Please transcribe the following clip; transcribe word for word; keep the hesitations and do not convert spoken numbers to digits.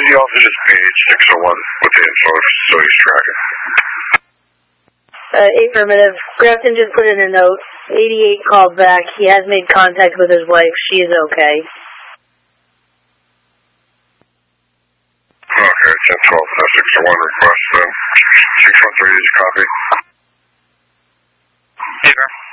Can you also just page six oh one with the info so he's tracking? Uh, affirmative. Grafton just put in a note. eighty-eight called back. He has made contact with his wife. She is okay. Okay, ten twelve, six oh one request then. six one three, did you copy? Yes, sir.